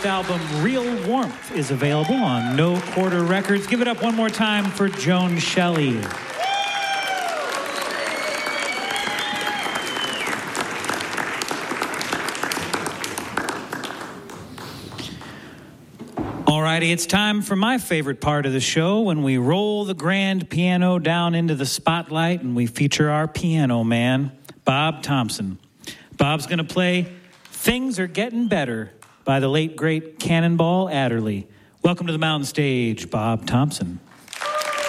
album, Real Warmth, is available on No Quarter Records. Give it up one more time for Joan Shelley. Alrighty, it's time for my favorite part of the show, when we roll the grand piano down into the spotlight and we feature our piano man, Bob Thompson. Bob's going to play Things Are Getting Better by the late, great Cannonball Adderley. Welcome to the mountain stage, Bob Thompson.